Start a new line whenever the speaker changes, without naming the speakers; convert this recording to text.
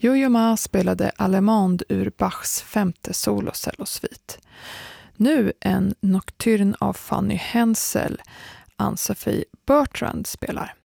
Yo-Yo Ma spelade Allemande ur Bachs 5:e solocellosvit. Nu en nocturn av Fanny Hensel, Ann-Sophie Bertrand spelar.